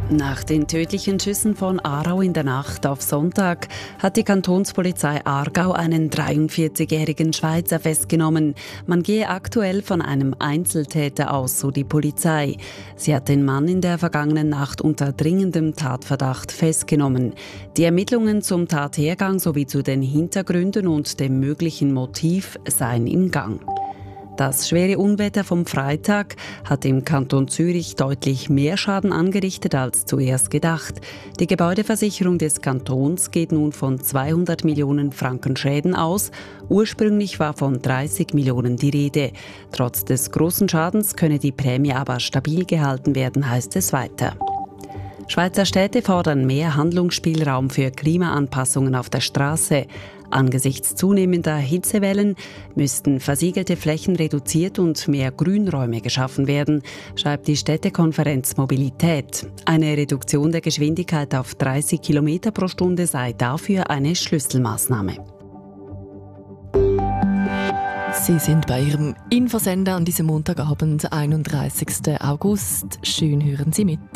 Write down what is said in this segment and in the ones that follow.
Nach den tödlichen Schüssen von Aarau in der Nacht auf Sonntag hat die Kantonspolizei Aargau einen 43-jährigen Schweizer festgenommen. Man gehe aktuell von einem Einzeltäter aus, so die Polizei. Sie hat den Mann in der vergangenen Nacht unter dringendem Tatverdacht festgenommen. Die Ermittlungen zum Tathergang sowie zu den Hintergründen und dem möglichen Motiv seien im Gang. Das schwere Unwetter vom Freitag hat im Kanton Zürich deutlich mehr Schaden angerichtet als zuerst gedacht. Die Gebäudeversicherung des Kantons geht nun von 200 Millionen Franken Schäden aus. Ursprünglich war von 30 Millionen die Rede. Trotz des großen Schadens könne die Prämie aber stabil gehalten werden, heißt es weiter. Schweizer Städte fordern mehr Handlungsspielraum für Klimaanpassungen auf der Straße. Angesichts zunehmender Hitzewellen müssten versiegelte Flächen reduziert und mehr Grünräume geschaffen werden, schreibt die Städtekonferenz Mobilität. Eine Reduktion der Geschwindigkeit auf 30 km pro Stunde sei dafür eine Schlüsselmaßnahme. Sie sind bei Ihrem Infosender an diesem Montagabend, 31. August. Schön hören Sie mit.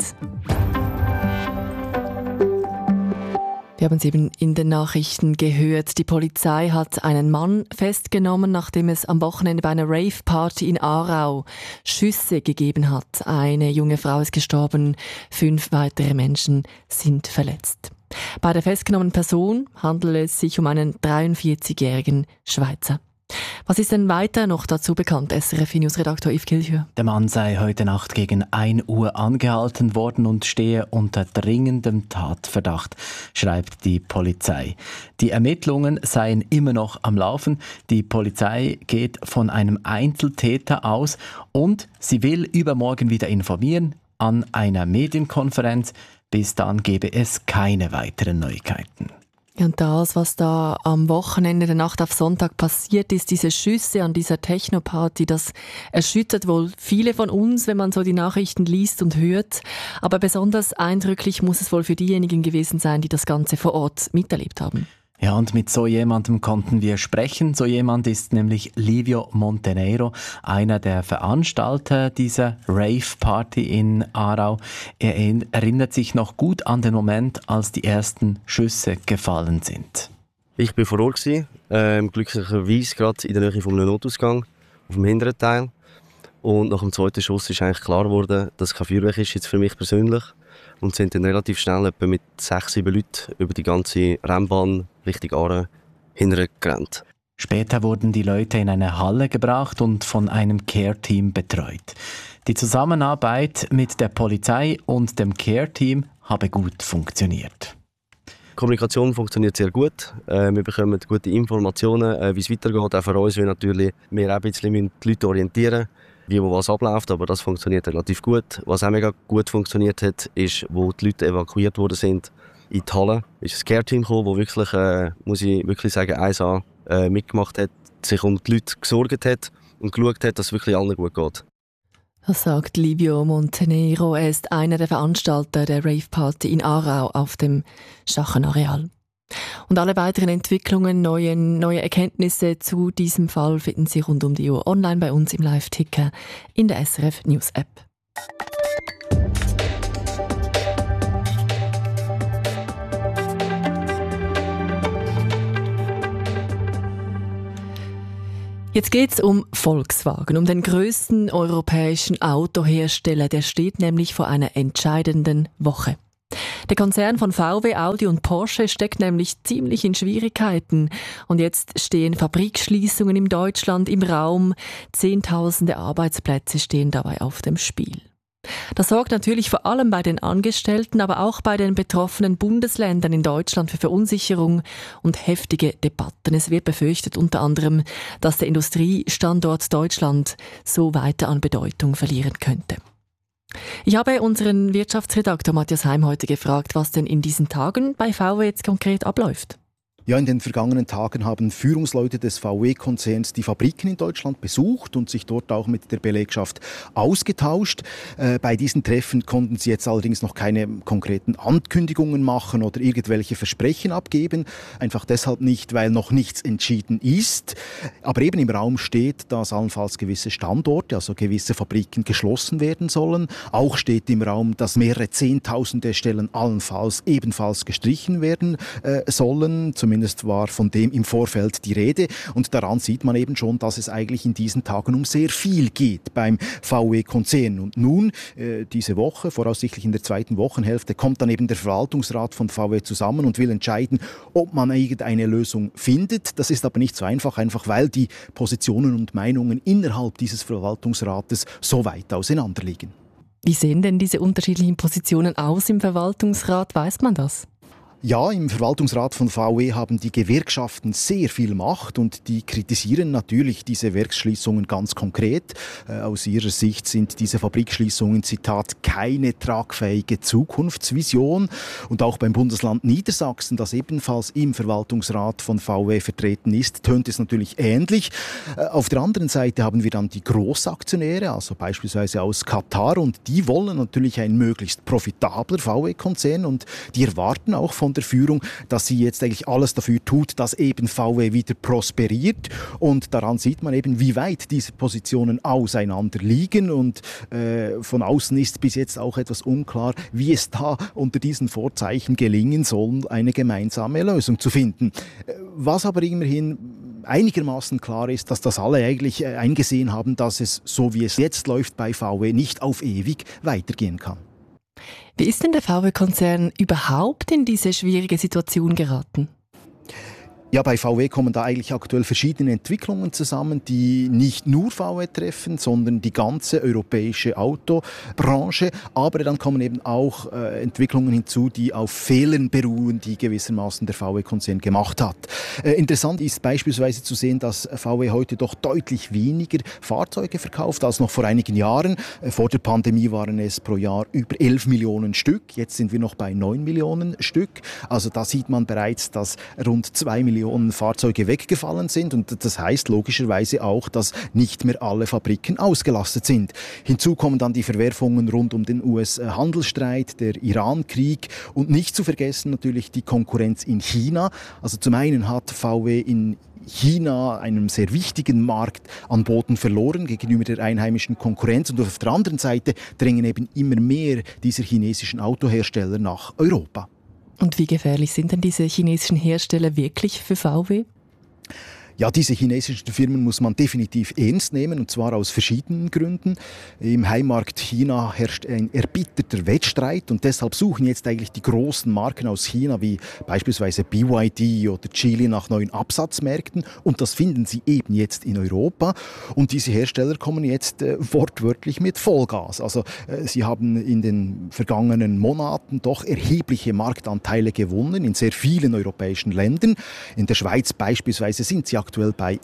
Wir haben es eben in den Nachrichten gehört. Die Polizei hat einen Mann festgenommen, nachdem es am Wochenende bei einer Rave-Party in Aarau Schüsse gegeben hat. Eine junge Frau ist gestorben, 5 weitere Menschen sind verletzt. Bei der festgenommenen Person handelt es sich um einen 43-jährigen Schweizer. Was ist denn weiter noch dazu bekannt, SRF-News-Redaktor Yves Kilchür? Der Mann sei heute Nacht gegen 1 Uhr angehalten worden und stehe unter dringendem Tatverdacht, schreibt die Polizei. Die Ermittlungen seien immer noch am Laufen. Die Polizei geht von einem Einzeltäter aus und sie will übermorgen wieder informieren an einer Medienkonferenz. Bis dann gebe es keine weiteren Neuigkeiten. Ja, und das, was da am Wochenende der Nacht auf Sonntag passiert ist, diese Schüsse an dieser Techno-Party, das erschüttert wohl viele von uns, wenn man so die Nachrichten liest und hört. Aber besonders eindrücklich muss es wohl für diejenigen gewesen sein, die das Ganze vor Ort miterlebt haben. Ja, und mit so jemandem konnten wir sprechen. So jemand ist nämlich Livio Monteneiro, einer der Veranstalter dieser Rave-Party in Aarau. Er erinnert sich noch gut an den Moment, als die ersten Schüsse gefallen sind. Ich war vor Ort, glücklicherweise gerade in der Nähe von einem Notausgang, auf dem hinteren Teil. Und nach dem zweiten Schuss ist eigentlich klar geworden, dass es kein Feuerwerk ist, jetzt für mich persönlich. Und sind dann relativ schnell etwa mit 6, 7 Leuten über die ganze Rennbahn Richtung Aare hintergerannt. Später wurden die Leute in eine Halle gebracht und von einem Care-Team betreut. Die Zusammenarbeit mit der Polizei und dem Care-Team habe gut funktioniert. Die Kommunikation funktioniert sehr gut. Wir bekommen gute Informationen, wie es weitergeht. Auch für uns, weil natürlich wir auch ein bisschen die Leute orientieren müssen, wie wo was abläuft, aber das funktioniert relativ gut. Was auch mega gut funktioniert hat, ist, wo die Leute evakuiert worden sind, in die Halle ist ein Care-Team gekommen, das wirklich, muss ich wirklich sagen, 1A mitgemacht hat, sich um die Leute gesorgt hat und geschaut hat, dass es wirklich allen gut geht. Das sagt Livio Monteneiro. Er ist einer der Veranstalter der Rave-Party in Aarau auf dem Schachenareal. Und alle weiteren Entwicklungen, neue Erkenntnisse zu diesem Fall finden Sie rund um die Uhr online bei uns im Live-Ticker in der SRF News App. Jetzt geht's um Volkswagen, um den grössten europäischen Autohersteller. Der steht nämlich vor einer entscheidenden Woche. Der Konzern von VW, Audi und Porsche steckt nämlich ziemlich in Schwierigkeiten. Und jetzt stehen Fabrikschließungen in Deutschland im Raum. Zehntausende Arbeitsplätze stehen dabei auf dem Spiel. Das sorgt natürlich vor allem bei den Angestellten, aber auch bei den betroffenen Bundesländern in Deutschland für Verunsicherung und heftige Debatten. Es wird befürchtet unter anderem, dass der Industriestandort Deutschland so weiter an Bedeutung verlieren könnte. Ich habe unseren Wirtschaftsredakteur Matthias Heim heute gefragt, was denn in diesen Tagen bei VW jetzt konkret abläuft. Ja, in den vergangenen Tagen haben Führungsleute des VW-Konzerns die Fabriken in Deutschland besucht und sich dort auch mit der Belegschaft ausgetauscht. Bei diesen Treffen konnten sie jetzt allerdings noch keine konkreten Ankündigungen machen oder irgendwelche Versprechen abgeben. Einfach deshalb nicht, weil noch nichts entschieden ist. Aber eben im Raum steht, dass allenfalls gewisse Standorte, also gewisse Fabriken geschlossen werden sollen. Auch steht im Raum, dass mehrere Zehntausende Stellen allenfalls ebenfalls gestrichen werden sollen. Zumindest war von dem im Vorfeld die Rede. Und daran sieht man eben schon, dass es eigentlich in diesen Tagen um sehr viel geht beim VW-Konzern. Und nun, diese Woche, voraussichtlich in der zweiten Wochenhälfte, kommt dann eben der Verwaltungsrat von VW zusammen und will entscheiden, ob man irgendeine Lösung findet. Das ist aber nicht so einfach weil die Positionen und Meinungen innerhalb dieses Verwaltungsrates so weit auseinanderliegen. Wie sehen denn diese unterschiedlichen Positionen aus im Verwaltungsrat? Weiß man das? Ja, im Verwaltungsrat von VW haben die Gewerkschaften sehr viel Macht und die kritisieren natürlich diese Werksschließungen ganz konkret. Aus ihrer Sicht sind diese Fabrikschließungen, Zitat, keine tragfähige Zukunftsvision. Und auch beim Bundesland Niedersachsen, das ebenfalls im Verwaltungsrat von VW vertreten ist, tönt es natürlich ähnlich. Auf der anderen Seite haben wir dann die Großaktionäre, also beispielsweise aus Katar, und die wollen natürlich ein möglichst profitabler VW-Konzern und die erwarten auch von der Führung, dass sie jetzt eigentlich alles dafür tut, dass eben VW wieder prosperiert. Und daran sieht man eben, wie weit diese Positionen auseinander liegen. Und von außen ist bis jetzt auch etwas unklar, wie es da unter diesen Vorzeichen gelingen soll, eine gemeinsame Lösung zu finden. Was aber immerhin einigermaßen klar ist, dass das alle eigentlich eingesehen haben, dass es, so wie es jetzt läuft bei VW, nicht auf ewig weitergehen kann. Wie ist denn der VW-Konzern überhaupt in diese schwierige Situation geraten? Ja, bei VW kommen da eigentlich aktuell verschiedene Entwicklungen zusammen, die nicht nur VW treffen, sondern die ganze europäische Autobranche. Aber dann kommen eben auch Entwicklungen hinzu, die auf Fehlern beruhen, die gewissermaßen der VW-Konzern gemacht hat. Interessant ist beispielsweise zu sehen, dass VW heute doch deutlich weniger Fahrzeuge verkauft als noch vor einigen Jahren. Vor der Pandemie waren es pro Jahr über 11 Millionen Stück. Jetzt sind wir noch bei 9 Millionen Stück. Also da sieht man bereits, dass rund 2 Millionen Fahrzeuge weggefallen sind und das heißt logischerweise auch, dass nicht mehr alle Fabriken ausgelastet sind. Hinzu kommen dann die Verwerfungen rund um den US-Handelsstreit, der Iran-Krieg und nicht zu vergessen natürlich die Konkurrenz in China. Also zum einen hat VW in China, einem sehr wichtigen Markt, an Boden verloren gegenüber der einheimischen Konkurrenz. Und auf der anderen Seite drängen eben immer mehr dieser chinesischen Autohersteller nach Europa. Und wie gefährlich sind denn diese chinesischen Hersteller wirklich für VW? Ja, diese chinesischen Firmen muss man definitiv ernst nehmen, und zwar aus verschiedenen Gründen. Im Heimmarkt China herrscht ein erbitterter Wettstreit und deshalb suchen jetzt eigentlich die großen Marken aus China wie beispielsweise BYD oder Geely nach neuen Absatzmärkten und das finden sie eben jetzt in Europa und diese Hersteller kommen jetzt wortwörtlich mit Vollgas. Also sie haben in den vergangenen Monaten doch erhebliche Marktanteile gewonnen in sehr vielen europäischen Ländern. In der Schweiz beispielsweise sind sie aktuell bei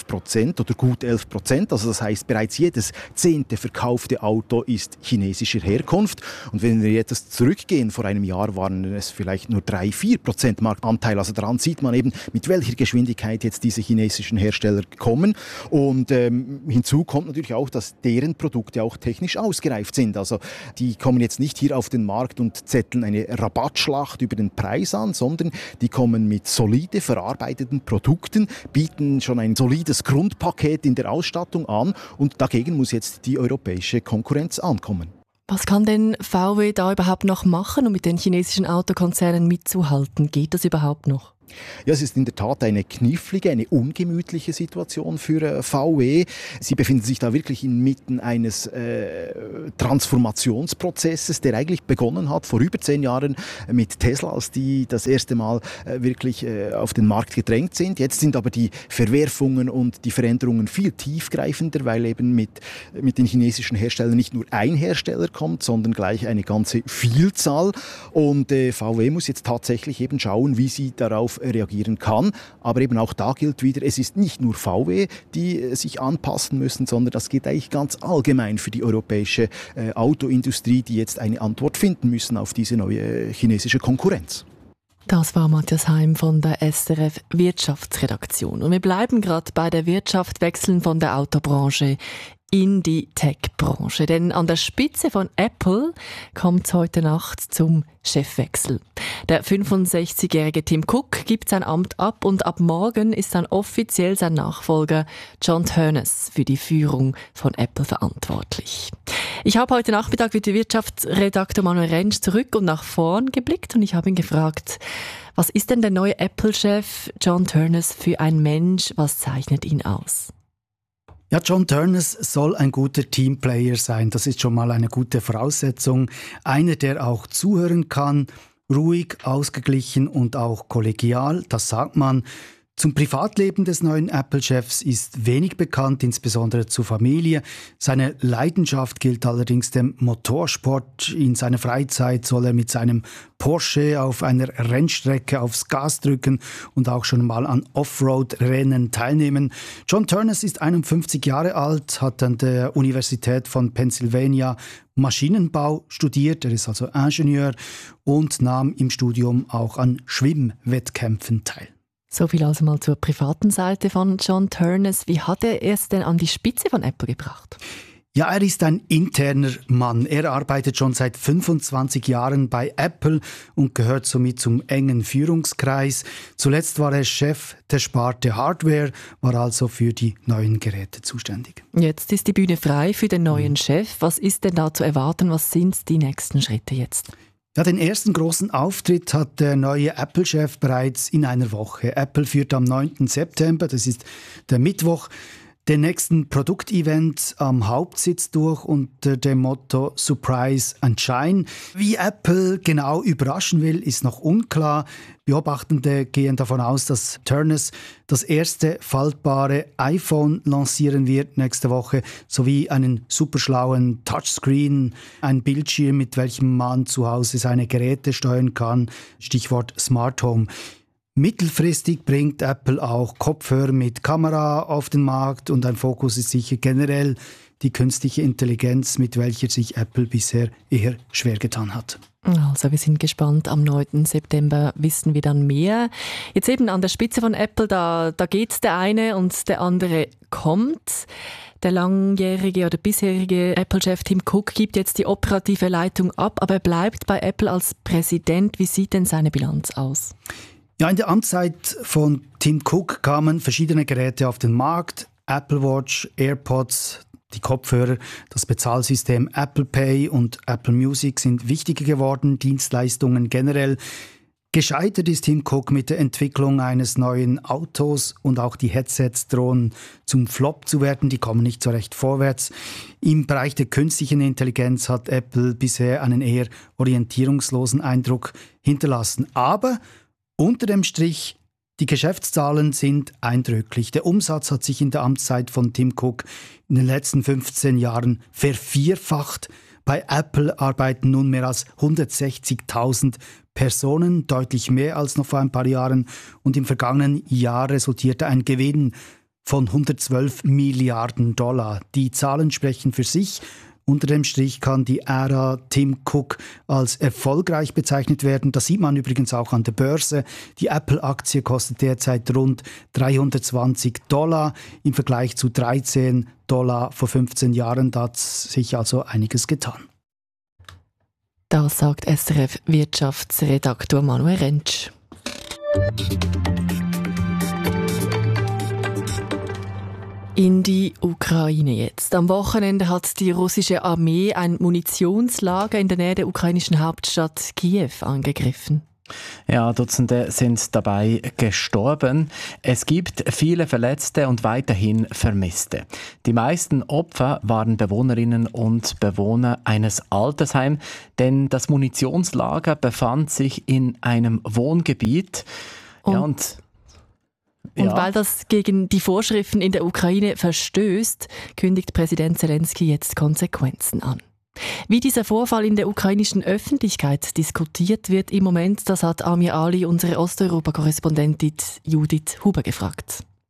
11% oder gut 11%. Also das heißt, bereits jedes 10. verkaufte Auto ist chinesischer Herkunft. Und wenn wir jetzt zurückgehen, vor einem Jahr waren es vielleicht nur 3-4% Marktanteil. Also daran sieht man eben, mit welcher Geschwindigkeit jetzt diese chinesischen Hersteller kommen. Und hinzu kommt natürlich auch, dass deren Produkte auch technisch ausgereift sind. Also die kommen jetzt nicht hier auf den Markt und zetteln eine Rabattschlacht über den Preis an, sondern die kommen mit solide verarbeiteten Produkten, bieten schon ein solides Grundpaket in der Ausstattung an und dagegen muss jetzt die europäische Konkurrenz ankommen. Was kann denn VW da überhaupt noch machen, um mit den chinesischen Autokonzernen mitzuhalten? Geht das überhaupt noch? Ja, es ist in der Tat eine knifflige, eine ungemütliche Situation für VW. Sie befinden sich da wirklich inmitten eines Transformationsprozesses, der eigentlich begonnen hat vor über 10 Jahren mit Tesla, als die das erste Mal wirklich auf den Markt gedrängt sind. Jetzt sind aber die Verwerfungen und die Veränderungen viel tiefgreifender, weil eben mit den chinesischen Herstellern nicht nur ein Hersteller kommt, sondern gleich eine ganze Vielzahl. Und VW muss jetzt tatsächlich eben schauen, wie sie darauf reagieren kann. Aber eben auch da gilt wieder, es ist nicht nur VW, die sich anpassen müssen, sondern das geht eigentlich ganz allgemein für die europäische Autoindustrie, die jetzt eine Antwort finden müssen auf diese neue chinesische Konkurrenz. Das war Matthias Heim von der SRF Wirtschaftsredaktion. Und wir bleiben gerade bei der Wirtschaft, wechseln von der Autobranche in die Tech-Branche. Denn an der Spitze von Apple kommt es heute Nacht zum Chefwechsel. Der 65-jährige Tim Cook gibt sein Amt ab und ab morgen ist dann offiziell sein Nachfolger John Ternus für die Führung von Apple verantwortlich. Ich habe heute Nachmittag mit dem Wirtschaftsredakteur Manuel Rentsch zurück und nach vorn geblickt und ich habe ihn gefragt, was ist denn der neue Apple-Chef John Ternus für ein Mensch? Was zeichnet ihn aus? Ja, John Ternus soll ein guter Teamplayer sein. Das ist schon mal eine gute Voraussetzung. Einer, der auch zuhören kann, ruhig, ausgeglichen und auch kollegial. Das sagt man. Zum Privatleben des neuen Apple-Chefs ist wenig bekannt, insbesondere zur Familie. Seine Leidenschaft gilt allerdings dem Motorsport. In seiner Freizeit soll er mit seinem Porsche auf einer Rennstrecke aufs Gas drücken und auch schon mal an Offroad-Rennen teilnehmen. John Ternus ist 51 Jahre alt, hat an der Universität von Pennsylvania Maschinenbau studiert. Er ist also Ingenieur und nahm im Studium auch an Schwimmwettkämpfen teil. So viel also mal zur privaten Seite von John Ternus. Wie hat er es denn an die Spitze von Apple gebracht? Ja, er ist ein interner Mann. Er arbeitet schon seit 25 Jahren bei Apple und gehört somit zum engen Führungskreis. Zuletzt war er Chef der Sparte Hardware, war also für die neuen Geräte zuständig. Jetzt ist die Bühne frei für den neuen Chef. Was ist denn da zu erwarten? Was sind die nächsten Schritte jetzt? Ja, den ersten großen Auftritt hat der neue Apple-Chef bereits in einer Woche. Apple führt am 9. September, das ist der Mittwoch, den nächsten Produktevent am Hauptsitz durch unter dem Motto Surprise and Shine. Wie Apple genau überraschen will, ist noch unklar. Beobachtende gehen davon aus, dass Ternus das erste faltbare iPhone lancieren wird nächste Woche, sowie einen superschlauen Touchscreen, ein Bildschirm, mit welchem man zu Hause seine Geräte steuern kann, Stichwort Smart Home. Mittelfristig bringt Apple auch Kopfhörer mit Kamera auf den Markt und ein Fokus ist sicher generell die künstliche Intelligenz, mit welcher sich Apple bisher eher schwer getan hat. Also wir sind gespannt, am 9. September wissen wir dann mehr. Jetzt eben an der Spitze von Apple, da geht der eine und der andere kommt. Der langjährige oder bisherige Apple-Chef Tim Cook gibt jetzt die operative Leitung ab, aber er bleibt bei Apple als Präsident. Wie sieht denn seine Bilanz aus? Ja, in der Amtszeit von Tim Cook kamen verschiedene Geräte auf den Markt. Apple Watch, AirPods, die Kopfhörer, das Bezahlsystem Apple Pay und Apple Music sind wichtiger geworden, Dienstleistungen generell. Gescheitert ist Tim Cook mit der Entwicklung eines neuen Autos und auch die Headsets drohen zum Flop zu werden, die kommen nicht so recht vorwärts. Im Bereich der künstlichen Intelligenz hat Apple bisher einen eher orientierungslosen Eindruck hinterlassen. Aber unter dem Strich, die Geschäftszahlen sind eindrücklich. Der Umsatz hat sich in der Amtszeit von Tim Cook in den letzten 15 Jahren vervierfacht. Bei Apple arbeiten nun mehr als 160.000 Personen, deutlich mehr als noch vor ein paar Jahren. Und im vergangenen Jahr resultierte ein Gewinn von 112 Milliarden $. Die Zahlen sprechen für sich. Unter dem Strich kann die Ära Tim Cook als erfolgreich bezeichnet werden. Das sieht man übrigens auch an der Börse. Die Apple-Aktie kostet derzeit rund $320 im Vergleich zu $13 vor 15 Jahren. Da hat sich also einiges getan. Das sagt SRF-Wirtschaftsredaktor Manuel Rentsch. In die Ukraine jetzt. Am Wochenende hat die russische Armee ein Munitionslager in der Nähe der ukrainischen Hauptstadt Kiew angegriffen. Ja, Dutzende sind dabei gestorben. Es gibt viele Verletzte und weiterhin Vermisste. Die meisten Opfer waren Bewohnerinnen und Bewohner eines Altersheims, denn das Munitionslager befand sich in einem Wohngebiet. Und weil das gegen die Vorschriften in der Ukraine verstößt, kündigt Präsident Zelensky jetzt Konsequenzen an. Wie dieser Vorfall in der ukrainischen Öffentlichkeit diskutiert wird im Moment, das hat Amir Ali, unsere Osteuropa-Korrespondentin Judith Huber, gefragt.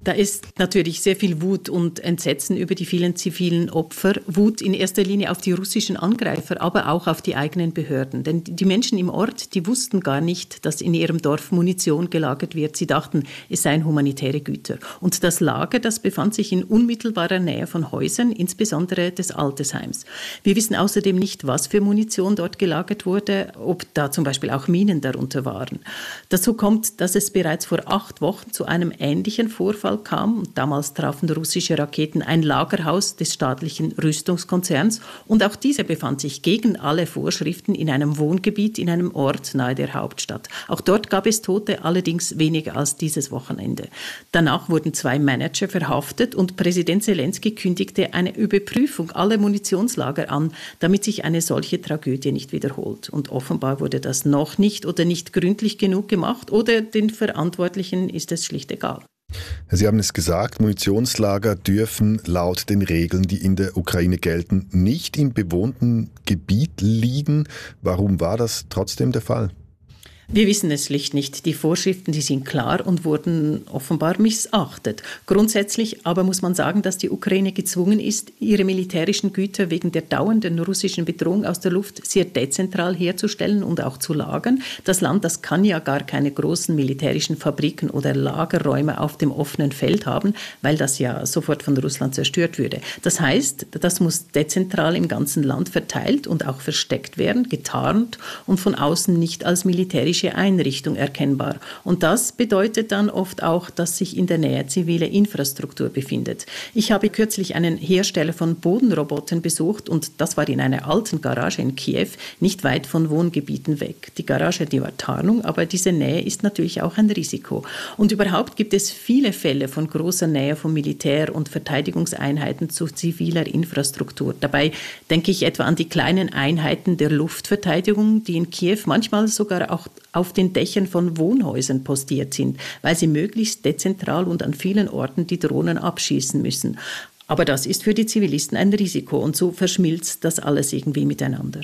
Da ist natürlich sehr viel Wut und Entsetzen über die vielen zivilen Opfer. Wut in erster Linie auf die russischen Angreifer, aber auch auf die eigenen Behörden. Denn die Menschen im Ort, die wussten gar nicht, dass in ihrem Dorf Munition gelagert wird. Sie dachten, es seien humanitäre Güter. Und das Lager, das befand sich in unmittelbarer Nähe von Häusern, insbesondere des Altersheims. Wir wissen außerdem nicht, was für Munition dort gelagert wurde, ob da zum Beispiel auch Minen darunter waren. Dazu kommt, dass es bereits vor 8 Wochen zu einem ähnlichen Vorfall kam. Damals trafen russische Raketen ein Lagerhaus des staatlichen Rüstungskonzerns und auch dieser befand sich gegen alle Vorschriften in einem Wohngebiet in einem Ort nahe der Hauptstadt. Auch dort gab es Tote, allerdings weniger als dieses Wochenende. Danach wurden 2 Manager verhaftet und Präsident Zelensky kündigte eine Überprüfung aller Munitionslager an, damit sich eine solche Tragödie nicht wiederholt. Und offenbar wurde das noch nicht oder nicht gründlich genug gemacht oder den Verantwortlichen ist es schlicht egal. Sie haben es gesagt, Munitionslager dürfen laut den Regeln, die in der Ukraine gelten, nicht im bewohnten Gebiet liegen. Warum war das trotzdem der Fall? Wir wissen es schlicht nicht. Die Vorschriften, die sind klar und wurden offenbar missachtet. Grundsätzlich aber muss man sagen, dass die Ukraine gezwungen ist, ihre militärischen Güter wegen der dauernden russischen Bedrohung aus der Luft sehr dezentral herzustellen und auch zu lagern. Das Land, das kann ja gar keine großen militärischen Fabriken oder Lagerräume auf dem offenen Feld haben, weil das ja sofort von Russland zerstört würde. Das heißt, das muss dezentral im ganzen Land verteilt und auch versteckt werden, getarnt und von außen nicht als militärische Einrichtung erkennbar. Und das bedeutet dann oft auch, dass sich in der Nähe zivile Infrastruktur befindet. Ich habe kürzlich einen Hersteller von Bodenrobotern besucht und das war in einer alten Garage in Kiew, nicht weit von Wohngebieten weg. Die Garage, die war Tarnung, aber diese Nähe ist natürlich auch ein Risiko. Und überhaupt gibt es viele Fälle von großer Nähe von Militär- und Verteidigungseinheiten zu ziviler Infrastruktur. Dabei denke ich etwa an die kleinen Einheiten der Luftverteidigung, die in Kiew manchmal sogar auch auf den Dächern von Wohnhäusern postiert sind, weil sie möglichst dezentral und an vielen Orten die Drohnen abschießen müssen. Aber das ist für die Zivilisten ein Risiko und so verschmilzt das alles irgendwie miteinander.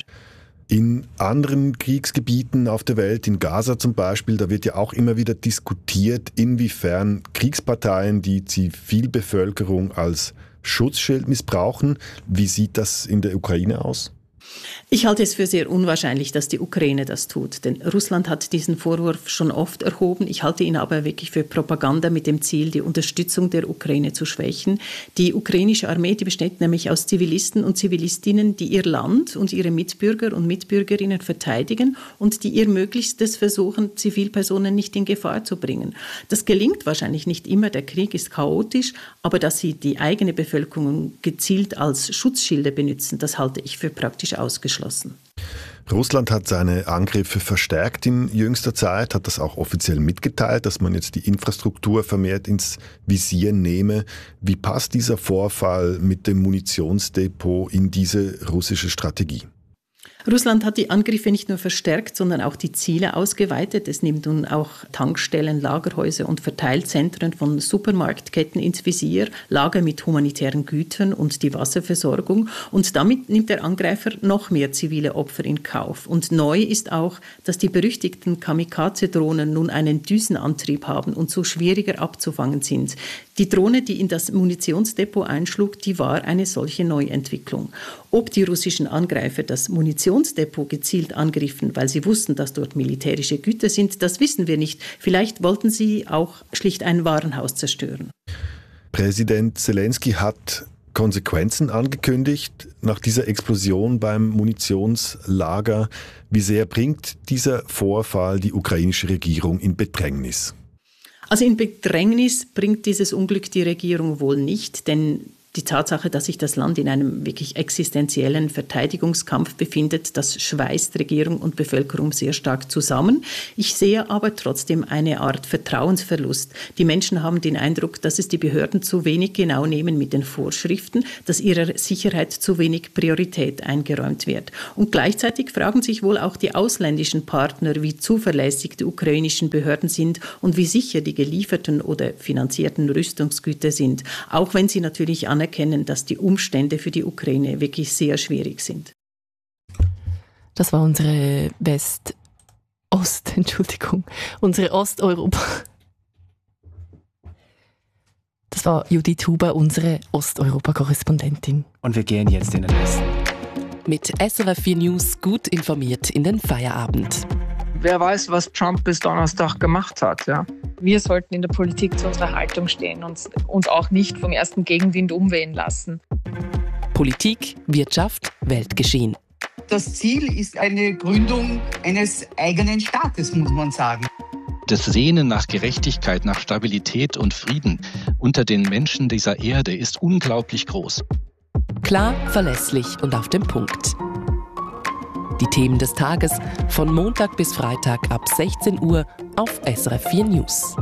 In anderen Kriegsgebieten auf der Welt, in Gaza zum Beispiel, da wird ja auch immer wieder diskutiert, inwiefern Kriegsparteien die Zivilbevölkerung als Schutzschild missbrauchen. Wie sieht das in der Ukraine aus? Ich halte es für sehr unwahrscheinlich, dass die Ukraine das tut, denn Russland hat diesen Vorwurf schon oft erhoben. Ich halte ihn aber wirklich für Propaganda mit dem Ziel, die Unterstützung der Ukraine zu schwächen. Die ukrainische Armee, die besteht nämlich aus Zivilisten und Zivilistinnen, die ihr Land und ihre Mitbürger und Mitbürgerinnen verteidigen und die ihr Möglichstes versuchen, Zivilpersonen nicht in Gefahr zu bringen. Das gelingt wahrscheinlich nicht immer, der Krieg ist chaotisch, aber dass sie die eigene Bevölkerung gezielt als Schutzschilde benutzen, das halte ich für praktisch ausgeschlossen. Russland hat seine Angriffe verstärkt in jüngster Zeit, hat das auch offiziell mitgeteilt, dass man jetzt die Infrastruktur vermehrt ins Visier nehme. Wie passt dieser Vorfall mit dem Munitionsdepot in diese russische Strategie? Russland hat die Angriffe nicht nur verstärkt, sondern auch die Ziele ausgeweitet. Es nimmt nun auch Tankstellen, Lagerhäuser und Verteilzentren von Supermarktketten ins Visier, Lager mit humanitären Gütern und die Wasserversorgung. Und damit nimmt der Angreifer noch mehr zivile Opfer in Kauf. Und neu ist auch, dass die berüchtigten Kamikaze-Drohnen nun einen Düsenantrieb haben und so schwieriger abzufangen sind. Die Drohne, die in das Munitionsdepot einschlug, die war eine solche Neuentwicklung. Ob die russischen Angreifer das Munitionsdepot gezielt angriffen, weil sie wussten, dass dort militärische Güter sind, das wissen wir nicht. Vielleicht wollten sie auch schlicht ein Warenhaus zerstören. Präsident Zelensky hat Konsequenzen angekündigt nach dieser Explosion beim Munitionslager. Wie sehr bringt dieser Vorfall die ukrainische Regierung in Bedrängnis? Also in Bedrängnis bringt dieses Unglück die Regierung wohl nicht, denn die Tatsache, dass sich das Land in einem wirklich existenziellen Verteidigungskampf befindet, das schweißt Regierung und Bevölkerung sehr stark zusammen. Ich sehe aber trotzdem eine Art Vertrauensverlust. Die Menschen haben den Eindruck, dass es die Behörden zu wenig genau nehmen mit den Vorschriften, dass ihrer Sicherheit zu wenig Priorität eingeräumt wird. Und gleichzeitig fragen sich wohl auch die ausländischen Partner, wie zuverlässig die ukrainischen Behörden sind und wie sicher die gelieferten oder finanzierten Rüstungsgüter sind, auch wenn sie natürlich anerkennen, dass die Umstände für die Ukraine wirklich sehr schwierig sind. Das war unsere unsere Osteuropa. Das war Judith Huber, unsere Osteuropa-Korrespondentin. Und wir gehen jetzt in den Westen. Mit SRF 4 News gut informiert in den Feierabend. Wer weiß, was Trump bis Donnerstag gemacht hat, ja. Wir sollten in der Politik zu unserer Haltung stehen und uns auch nicht vom ersten Gegenwind umwehen lassen. Politik, Wirtschaft, Weltgeschehen. Das Ziel ist eine Gründung eines eigenen Staates, muss man sagen. Das Sehnen nach Gerechtigkeit, nach Stabilität und Frieden unter den Menschen dieser Erde ist unglaublich groß. Klar, verlässlich und auf den Punkt. Die Themen des Tages von Montag bis Freitag ab 16 Uhr auf SRF 4 News.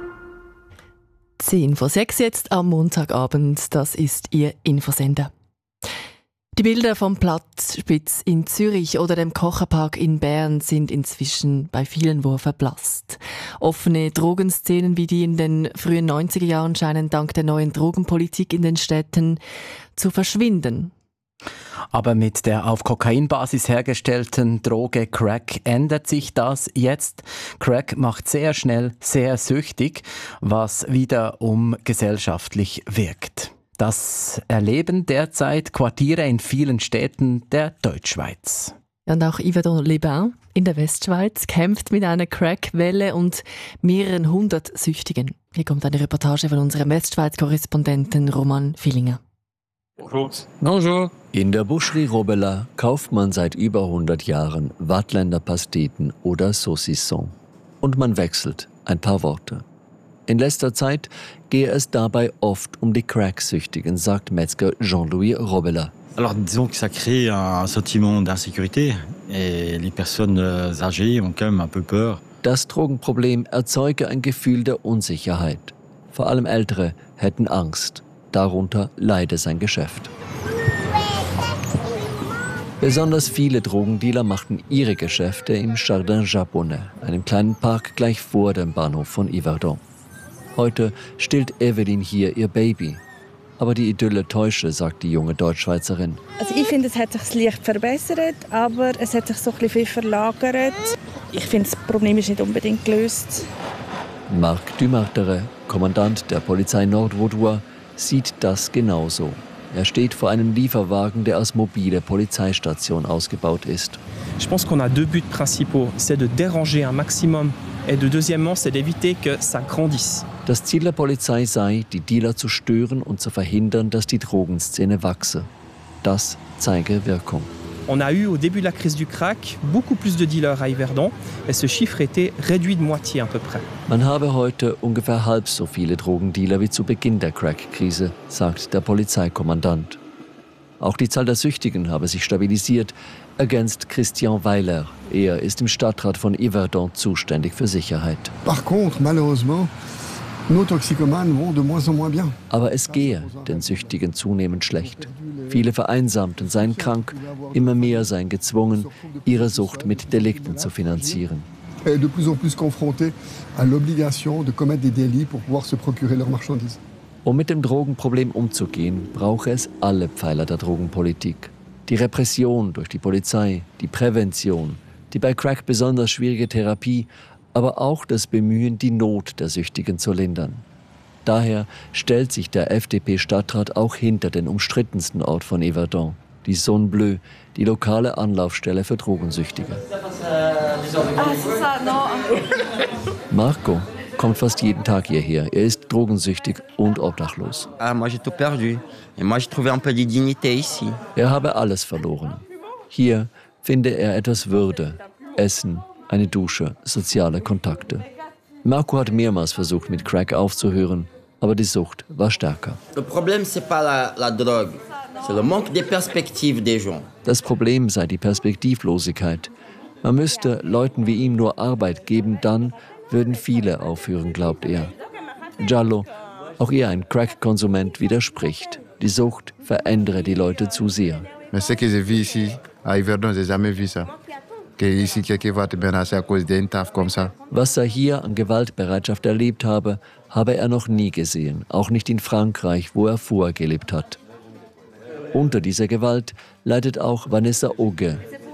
10:06 jetzt am Montagabend, das ist Ihr Infosender. Die Bilder vom Platzspitz in Zürich oder dem Kocherpark in Bern sind inzwischen bei vielen wohl verblasst. Offene Drogenszenen wie die in den frühen 90er Jahren scheinen dank der neuen Drogenpolitik in den Städten zu verschwinden. Aber mit der auf Kokainbasis hergestellten Droge Crack ändert sich das jetzt. Crack macht sehr schnell sehr süchtig, was wiederum gesellschaftlich wirkt. Das erleben derzeit Quartiere in vielen Städten der Deutschschweiz. Und auch Yverdon-les-Bains in der Westschweiz kämpft mit einer Crack-Welle und mehreren hundert Süchtigen. Hier kommt eine Reportage von unserem Westschweiz-Korrespondenten Roman Villinger. Bonjour. In der Boucherie Robela kauft man seit über 100 Jahren Waadtländer Pasteten oder Saucisson. Und man wechselt ein paar Worte. In letzter Zeit gehe es dabei oft um die Crack-Süchtigen, sagt Metzger Jean-Louis Robela. Alors disons que ça crée un sentiment d'insécurité et les personnes âgées ont quand même un peu peur. Das Drogenproblem erzeuge ein Gefühl der Unsicherheit. Vor allem Ältere hätten Angst. Darunter leide sein Geschäft. Besonders viele Drogendealer machten ihre Geschäfte im Jardin Japonais, einem kleinen Park gleich vor dem Bahnhof von Yverdon. Heute stillt Evelyn hier ihr Baby. Aber die Idylle täusche, sagt die junge Deutschschweizerin. Also ich finde, es hat sich leicht verbessert, aber es hat sich so ein bisschen verlagert. Ich finde, das Problem ist nicht unbedingt gelöst. Marc Dumartere, Kommandant der Polizei Nord-Vaudois, sieht das genauso. Er steht vor einem Lieferwagen, der als mobile Polizeistation ausgebaut ist. Je pense qu'on a deux buts principaux, c'est de déranger un maximum et deuxièmement, c'est d'éviter que ça grandisse. Das Ziel der Polizei sei, die Dealer zu stören und zu verhindern, dass die Drogenszene wachse. Das zeige Wirkung. On a eu au début de la crise du crack beaucoup plus de dealers à Yverdon et ce chiffre était réduit de moitié à peu près. Man habe heute ungefähr halb so viele Drogendealer wie zu Beginn der Crack-Krise, sagt der Polizeikommandant. Auch die Zahl der Süchtigen habe sich stabilisiert, ergänzt Christian Weiler. Er ist im Stadtrat von Yverdon zuständig für Sicherheit. Par contre, malheureusement, nos toxicomanes vont de moins en moins bien. Aber es gehe den Süchtigen zunehmend schlecht. Viele Vereinsamten seien krank, immer mehr seien gezwungen, ihre Sucht mit Delikten zu finanzieren. Et de plus en plus confrontés à l'obligation de commettre des délits pour pouvoir se procurer leurs marchandises. Um mit dem Drogenproblem umzugehen, brauche es alle Pfeiler der Drogenpolitik. Die Repression durch die Polizei, die Prävention, die bei Crack besonders schwierige Therapie, aber auch das Bemühen, die Not der Süchtigen zu lindern. Daher stellt sich der FDP-Stadtrat auch hinter den umstrittensten Ort von Yverdon, die Zone Bleue, die lokale Anlaufstelle für Drogensüchtige. Marco kommt fast jeden Tag hierher. Er ist drogensüchtig und obdachlos. Er habe alles verloren. Hier finde er etwas Würde, Essen, eine Dusche, soziale Kontakte. Marco hat mehrmals versucht, mit Crack aufzuhören, aber die Sucht war stärker. Das Problem sei die Perspektivlosigkeit. Man müsste Leuten wie ihm nur Arbeit geben, dann würden viele aufhören, glaubt er. Giallo, auch er ein Crack-Konsument, widerspricht. Die Sucht verändere die Leute zu sehr. Was er hier an Gewaltbereitschaft erlebt habe, habe er noch nie gesehen, auch nicht in Frankreich, wo er vorher gelebt hat. Unter dieser Gewalt leidet auch Vanessa Auge.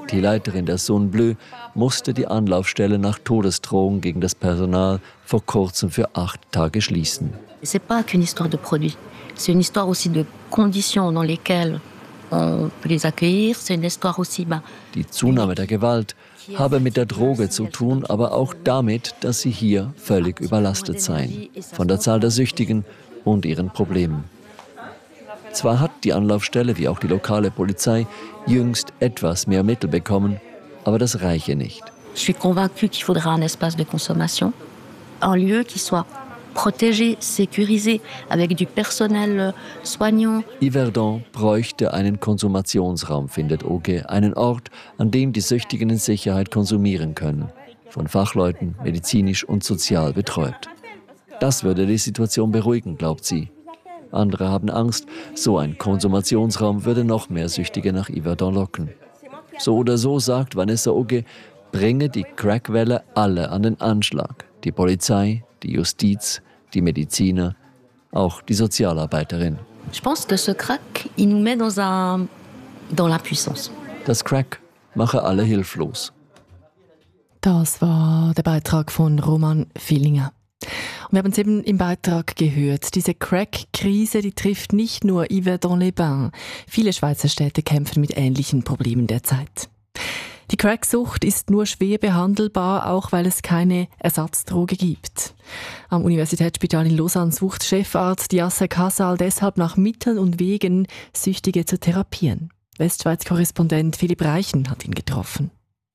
Die Leiterin der Zone Bleue musste die Anlaufstelle nach Todesdrohung gegen das Personal vor kurzem für 8 Tage schließen. C'est pas qu'une histoire de produits, c'est une histoire aussi de conditions dans lesquelles on peut les accueillir, c'est une histoire aussi Die Zunahme der Gewalt habe mit der Droge zu tun, aber auch damit, dass sie hier völlig überlastet seien, von der Zahl der Süchtigen und ihren Problemen. Zwar hat die Anlaufstelle wie auch die lokale Polizei jüngst etwas mehr Mittel bekommen, aber das reiche nicht. Je suis convaincue qu'il faudra un espace de consommation, un lieu qui soit protégé, sécurisé, avec du personnel soignant. Yverdon bräuchte einen Konsumationsraum, findet Oge, einen Ort, an dem die Süchtigen in Sicherheit konsumieren können, von Fachleuten medizinisch und sozial betreut. Das würde die Situation beruhigen, glaubt sie. Andere haben Angst, so ein Konsumationsraum würde noch mehr Süchtige nach Yverdon locken. So oder so, sagt Vanessa Oge, bringe die Crackwelle alle an den Anschlag. Die Polizei, die Justiz, die Mediziner, auch die Sozialarbeiterin. Je pense que ce crack, il nous met dans l'impuissance. Das Crack mache alle hilflos. Das war der Beitrag von Roman Villinger. Und wir haben es eben im Beitrag gehört. Diese Crack-Krise, die trifft nicht nur Yverdon-les-Bains. Viele Schweizer Städte kämpfen mit ähnlichen Problemen derzeit. Die Cracksucht ist nur schwer behandelbar, auch weil es keine Ersatzdroge gibt. Am Universitätsspital in Lausanne sucht Chefarzt Yasser Casal deshalb nach Mitteln und Wegen, Süchtige zu therapieren. Westschweiz-Korrespondent Philipp Reichen hat ihn getroffen.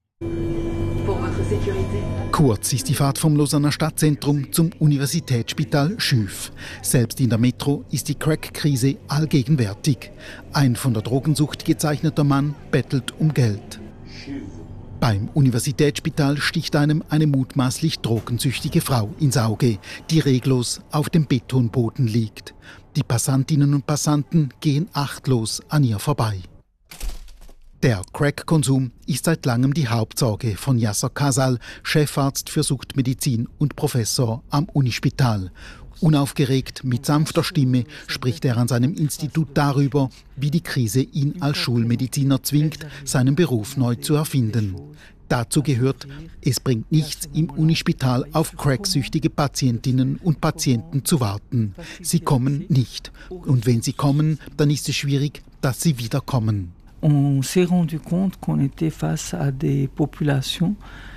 Kurz ist die Fahrt vom Lausanner Stadtzentrum zum Universitätsspital Schüf. Selbst in der Metro ist die Crack-Krise allgegenwärtig. Ein von der Drogensucht gezeichneter Mann bettelt um Geld. Beim Universitätsspital sticht einem eine mutmaßlich drogensüchtige Frau ins Auge, die reglos auf dem Betonboden liegt. Die Passantinnen und Passanten gehen achtlos an ihr vorbei. Der Crack-Konsum ist seit langem die Hauptsorge von Yasser Casal, Chefarzt für Suchtmedizin und Professor am Unispital. Unaufgeregt, mit sanfter Stimme spricht er an seinem Institut darüber, wie die Krise ihn als Schulmediziner zwingt, seinen Beruf neu zu erfinden. Dazu gehört, es bringt nichts, im Unispital auf cracksüchtige Patientinnen und Patienten zu warten. Sie kommen nicht. Und wenn sie kommen, dann ist es schwierig, dass sie wiederkommen. On s'est rendu compte qu'on était face à des populations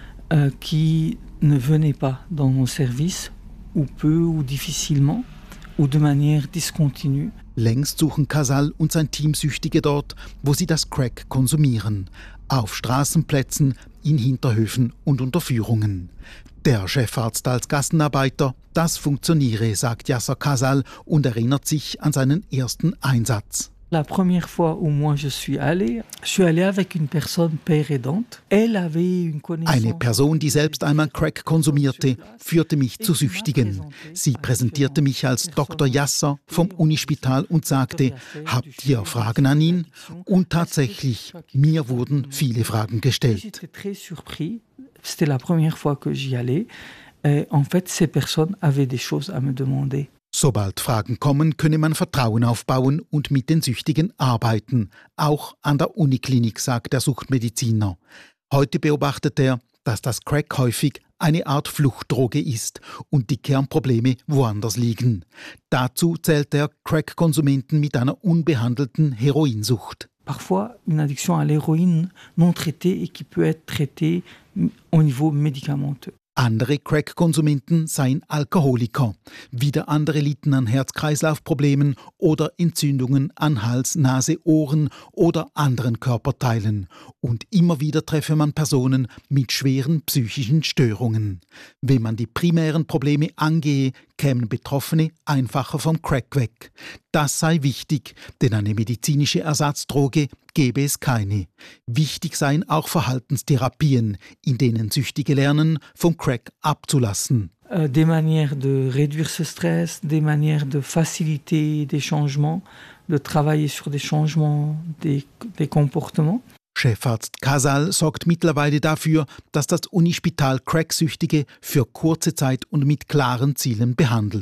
qui ne venaient pas dans nos services, ou peu ou difficilement, ou de manière discontinue. Längst suchen Casal und sein Team Süchtige dort, wo sie das Crack konsumieren. Auf Straßenplätzen, in Hinterhöfen und Unterführungen. Der Chefarzt als Gassenarbeiter, das funktioniere, sagt Yasser Casal und erinnert sich an seinen ersten Einsatz. La première fois où moi je suis allé avec une personne père aidante. Elle avait une connaissance. Eine Person, die selbst einmal Crack konsumierte, führte mich zu Süchtigen. Sie präsentierte mich als Dr. Yasser vom Unispital und sagte, habt ihr Fragen an ihn? Und tatsächlich, mir wurden viele Fragen gestellt. J'étais très surpris. C'était la première fois que j'y allais. En fait, ces personnes avaient des choses à me demander. Sobald Fragen kommen, könne man Vertrauen aufbauen und mit den Süchtigen arbeiten. Auch an der Uniklinik, sagt der Suchtmediziner. Heute beobachtet er, dass das Crack häufig eine Art Fluchtdroge ist und die Kernprobleme woanders liegen. Dazu zählt er Crack-Konsumenten mit einer unbehandelten Heroinsucht. Parfois une addiction à l'héroïne non traitée et qui peut être traitée au niveau médicamenteux. Andere Crack-Konsumenten seien Alkoholiker. Wieder andere litten an Herz-Kreislauf-Problemen oder Entzündungen an Hals, Nase, Ohren oder anderen Körperteilen. Und immer wieder treffe man Personen mit schweren psychischen Störungen. Wenn man die primären Probleme angehe, kämen Betroffene einfacher vom Crack weg. Das sei wichtig, denn eine medizinische Ersatzdroge gäbe es keine. Wichtig seien auch Verhaltenstherapien, in denen Süchtige lernen, vom Crack abzulassen. Des manières de réduire ce stress, des manières de faciliter des changements, de travailler sur des changements des comportements. Chefarzt Casal sorgt mittlerweile dafür, dass das Unispital Cracksüchtige für kurze Zeit und mit klaren Zielen behandelt.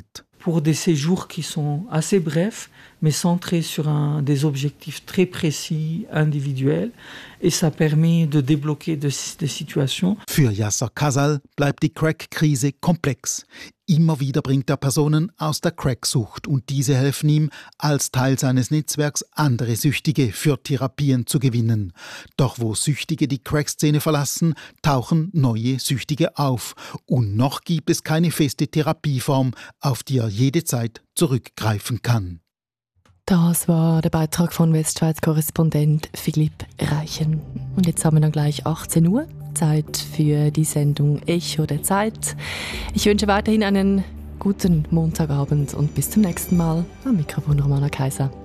pour des séjours qui sont assez brefs, mais centrés sur des objectifs très précis, individuels. Et ça permet de débloquer des Situationen. Für Yasser Casal bleibt die Crack-Krise komplex. Immer wieder bringt er Personen aus der Cracksucht und diese helfen ihm, als Teil seines Netzwerks andere Süchtige für Therapien zu gewinnen. Doch wo Süchtige die Crack-Szene verlassen, tauchen neue Süchtige auf. Und noch gibt es keine feste Therapieform, auf die er jederzeit zurückgreifen kann. Das war der Beitrag von Westschweiz-Korrespondent Philipp Reichen. Und jetzt haben wir dann gleich 18 Uhr, Zeit für die Sendung Echo der Zeit. Ich wünsche weiterhin einen guten Montagabend und bis zum nächsten Mal. Am Mikrofon Romana Kaiser.